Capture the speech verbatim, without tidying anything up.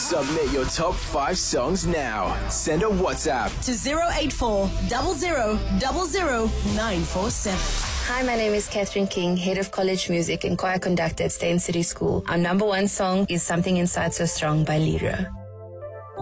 Submit your top five songs now. Send a WhatsApp to zero eight four zero zero zero zero nine four seven. Hi, my name is Catherine King, Head of College Music and Choir Conductor at Steyn City School. Our number one song is Something Inside So Strong by Lyra.